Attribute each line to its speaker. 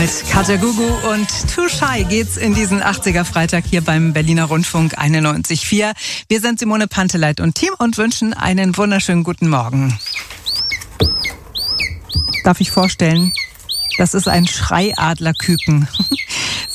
Speaker 1: Mit Katja Gugu und Too Shy geht's in diesen 80er Freitag hier beim Berliner Rundfunk 91.4. Wir sind Simone Panteleit und Team und wünschen einen wunderschönen guten Morgen. Darf ich vorstellen? Das ist ein Schreiadlerküken.